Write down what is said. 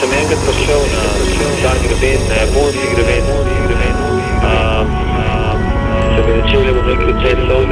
sem enkrat prišel na ta greben, na japonski greben, se bi začeli, bom rekel, cel dolg